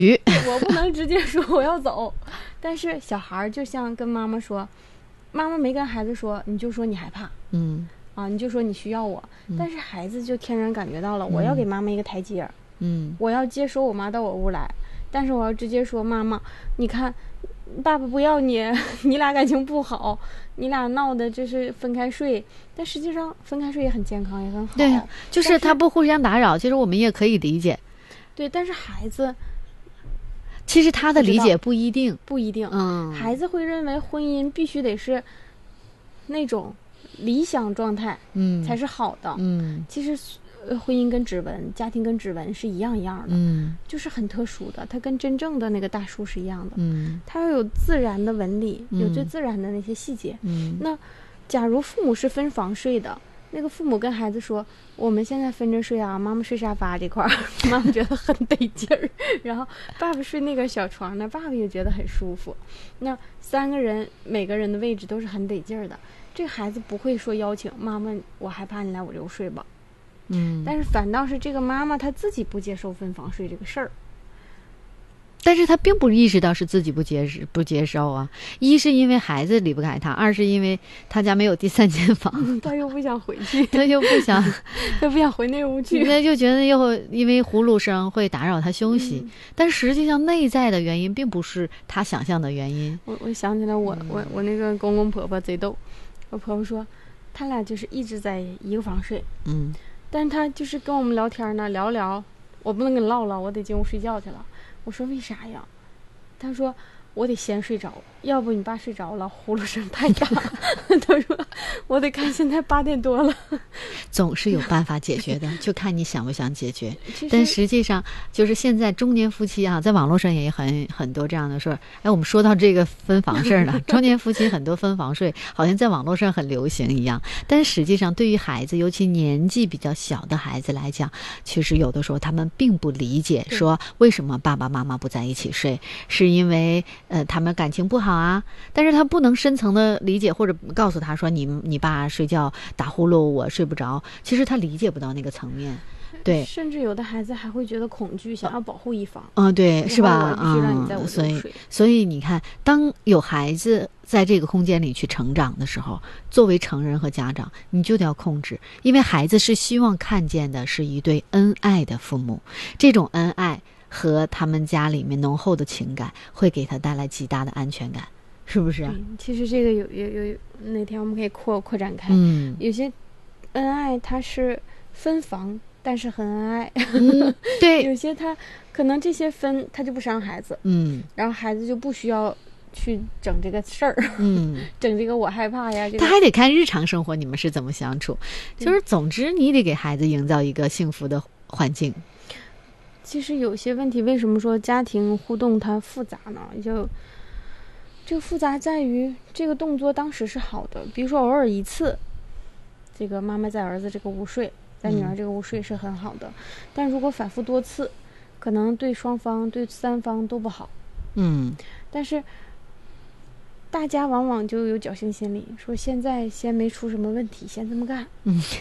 我不能直接说我要走。但是小孩就像跟妈妈说，妈妈没跟孩子说，你就说你害怕，你就说你需要我，但是孩子就天然感觉到了，我要给妈妈一个台阶，我要接收我妈到我屋来，但是我要直接说，妈妈，你看爸爸不要你，你俩感情不好，你俩闹的就是分开睡，但实际上分开睡也很健康，也很好。 对，就是他不互相打扰，其实我们也可以理解。 对，但是孩子其实他的理解不一定， 孩子会认为婚姻必须得是那种理想状态，才是好的。其实婚姻跟指纹，家庭跟指纹是一样的，就是很特殊的，它跟真正的那个大树是一样的，它要有自然的纹理，有最自然的那些细节。那假如父母是分房睡的，那个父母跟孩子说，我们现在分着睡啊，妈妈睡沙发这块儿，妈妈觉得很得劲儿，然后爸爸睡那个小床那，爸爸也觉得很舒服。那3个人每个人的位置都是很得劲儿的，这个孩子不会说邀请妈妈，我害怕你来我这屋睡吧。但是反倒是这个妈妈她自己不接受分房睡这个事儿， 但是他并不意识到是自己不接受啊。一是因为孩子离不开他，二是因为他家没有第3间房， 他又不想回去， 他又不想回那屋去， 他就觉得又因为呼噜声会打扰他休息。但实际上内在的原因并不是他想象的原因。 我想起来我那个公公婆婆贼逗，我婆婆说他俩就是一直在一个房睡，但是他就是跟我们聊天呢，聊，我不能跟你唠了，我得进屋睡觉去了。我说为啥呀？他说我得先睡着，要不你爸睡着了，呼噜声太大。他说我得看现在8点多了。 总是有办法解决的，就看你想不想解决。但实际上就是现在中年夫妻啊，在网络上也很多这样的事儿。我们说到这个分房事儿了，中年夫妻很多分房睡，好像在网络上很流行一样。但实际上对于孩子，尤其年纪比较小的孩子来讲，其实有的时候他们并不理解说为什么爸爸妈妈不在一起睡，是因为他们感情不好啊。但是他不能深层的理解，或者告诉他说你爸睡觉打呼噜我睡不着，其实他理解不到那个层面。对， 甚至有的孩子还会觉得恐惧，想要保护一方。 对，是吧？ 必须让你在我这里睡。 所以你看，当有孩子在这个空间里去成长的时候，作为成人和家长，你就得要控制，因为孩子是希望看见的是一对恩爱的父母，这种恩爱和他们家里面浓厚的情感会给他带来极大的安全感，是不是？ 其实这个有哪天我们可以扩展开。有些恩爱它是分房，但是很恩爱。 对， 有些他可能这些分他就不伤孩子，然后孩子就不需要去整这个事儿，整这个我害怕呀。 他还得看日常生活你们是怎么相处，就是总之你得给孩子营造一个幸福的环境。 其实有些问题为什么说家庭互动它复杂呢？这个复杂在于这个动作当时是好的，比如说偶尔一次，这个妈妈在儿子这个屋睡，在女儿这个屋睡是很好的，但如果反复多次，可能对双方对3方都不好。但是大家往往就有侥幸心理，说现在先没出什么问题，先这么干。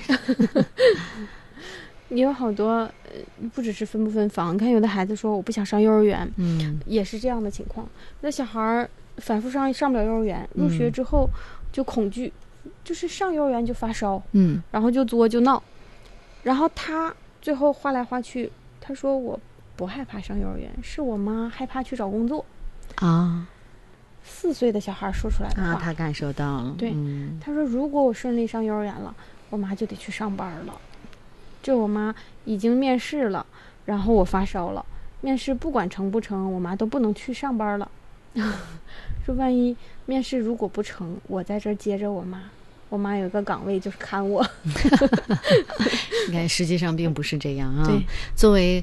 也有好多不只是分不分房，你看有的孩子说我不想上幼儿园，也是这样的情况。那小孩反复上不了幼儿园，入学之后就恐惧，就是上幼儿园就发烧，然后就作就闹，然后他最后话来话去，他说我不害怕上幼儿园，是我妈害怕去找工作啊。 4岁的小孩说出来的话， 他感受到了。 对，他说如果我顺利上幼儿园了，我妈就得去上班了。就我妈已经面试了，然后我发烧了，面试不管成不成，我妈都不能去上班了。说万一面试如果不成，我在这儿接着我妈有一个岗位就是看我。 你看实际上并不是这样啊。 对， 作为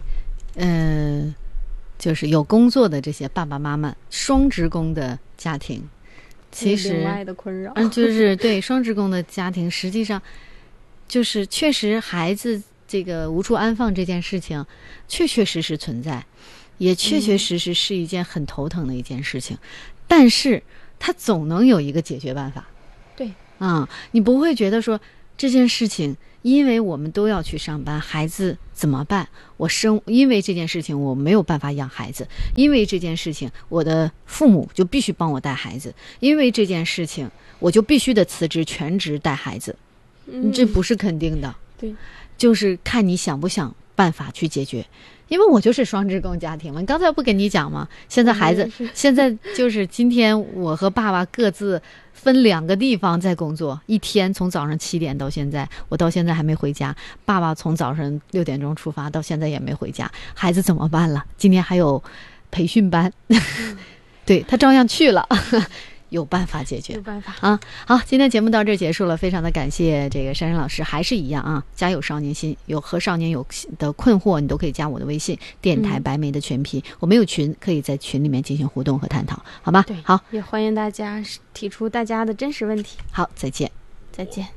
就是有工作的这些爸爸妈妈，双职工的家庭，其实另外的困扰， 就是对双职工的家庭，实际上就是确实孩子这个无处安放这件事情确实存在，也确实是一件很头疼的一件事情，但是它总能有一个解决办法。 对， 你不会觉得说这件事情因为我们都要去上班，孩子怎么办？因为这件事情我没有办法养孩子，因为这件事情我的父母就必须帮我带孩子，因为这件事情我就必须得辞职全职带孩子。这不是肯定的， 对， 就是看你想不想办法去解决。因为我就是双职工家庭嘛，刚才不跟你讲吗？现在孩子，现在就是今天我和爸爸各自分2个地方在工作，一天从早上7点到现在，我到现在还没回家。爸爸从早上6点钟出发，到现在也没回家。孩子怎么办了？今天还有培训班，对，他照样去了。有办法解决， 有办法啊！好，今天节目到这儿结束了，非常的感谢这个珊珊老师，还是一样啊，家有少年心，有和少年有的困惑，你都可以加我的微信，电台白梅的全拼，我们有群，可以在群里面进行互动和探讨，好吧？ 对， 好， 也欢迎大家提出大家的真实问题。 好，再见， 再见。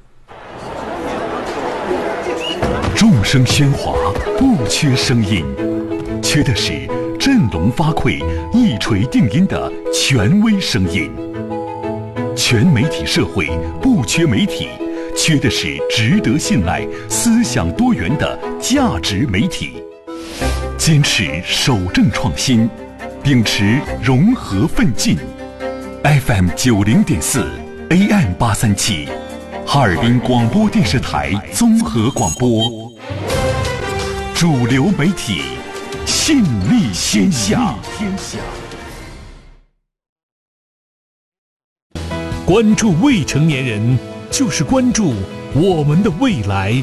众声喧哗，不缺声音，缺的是振聋发聩、一锤定音的权威声音。全媒体社会不缺媒体，缺的是值得信赖、思想多元的价值媒体。坚持守正创新，秉持融合奋进。FM 90.4 AM 837，哈尔滨广播电视台综合广播，主流媒体。信力天下， 关注未成年人，就是关注我们的未来。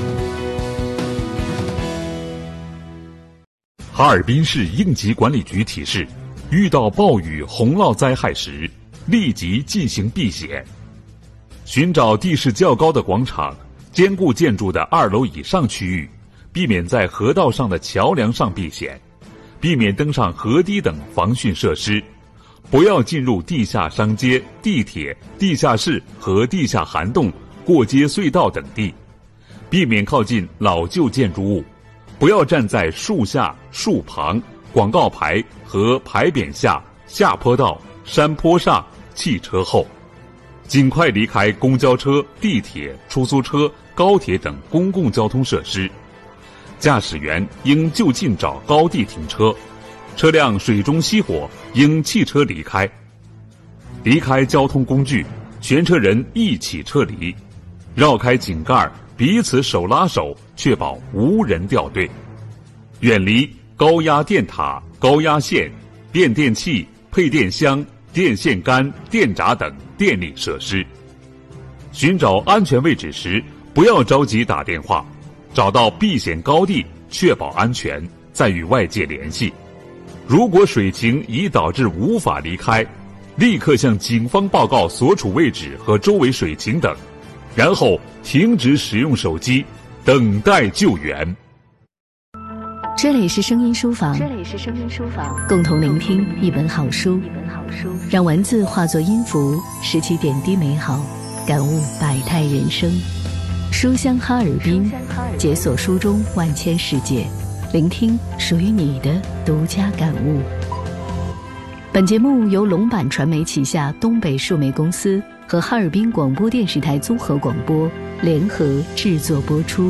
哈尔滨市应急管理局提示：遇到暴雨、洪涝灾害时，立即进行避险。寻找地势较高的广场、坚固建筑的2楼以上区域。避免在河道上的桥梁上避险，避免登上河堤等防汛设施，不要进入地下商街、地铁、地下室和地下涵洞、过街隧道等地，避免靠近老旧建筑物，不要站在树下、树旁、广告牌和牌匾下、下坡道、山坡上、汽车后，尽快离开公交车、地铁、出租车、高铁等公共交通设施。驾驶员应就近找高地停车，车辆水中熄火应弃车离开。离开交通工具，全车人一起撤离，绕开井盖，彼此手拉手，确保无人掉队。远离高压电塔、高压线、变电器、配电箱、电线杆、电闸等电力设施。寻找安全位置时，不要着急打电话，找到避险高地，确保安全，再与外界联系。如果水情已导致无法离开，立刻向警方报告所处位置和周围水情等，然后停止使用手机，等待救援。 这里是声音书房，共同聆听一本好书，让文字化作音符，拾起点滴美好，感悟百态人生。书香哈尔滨，解锁书中万千世界，聆听属于你的独家感悟。本节目由龙版传媒旗下东北数媒公司和哈尔滨广播电视台综合广播联合制作播出。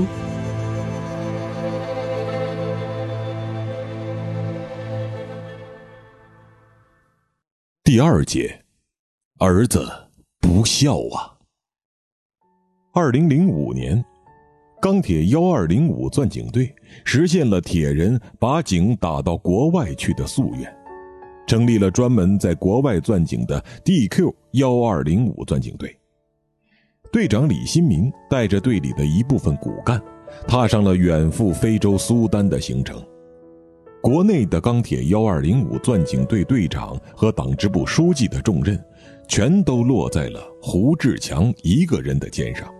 第2节，儿子不孝啊。2005年，钢铁1205钻井队实现了铁人把井打到国外去的夙愿，成立了专门在国外钻井的 DQ1205 钻井队。队长李新民带着队里的一部分骨干，踏上了远赴非洲苏丹的行程。国内的钢铁1205钻井队队长和党支部书记的重任，全都落在了胡志强一个人的肩上。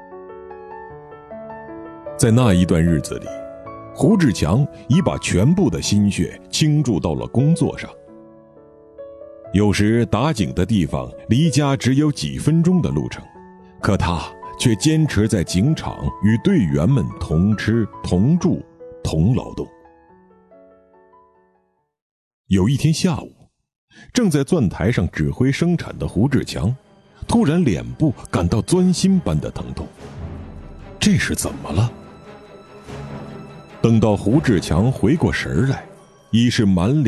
在那一段日子里，胡志强已把全部的心血倾注到了工作上。有时打井的地方离家只有几分钟的路程，可他却坚持在井场与队员们同吃同住同劳动。有一天下午，正在钻台上指挥生产的胡志强突然脸部感到钻心般的疼痛， 这是怎么了？等到胡志强回过神来，已是满脸